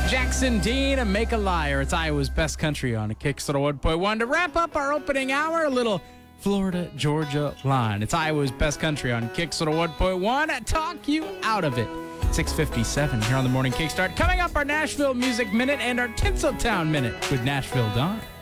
Jackson Dean and Make a Liar. It's Iowa's Best Country on a Kickstarter 1.1. To wrap up our opening hour, a little Florida Georgia line. It's Iowa's Best Country on Kickstarter 1.1. Talk you out of it. 6:57 here on the Morning Kickstart. Coming up, our Nashville Music Minute and our Tinseltown Minute with Nashville Dawn.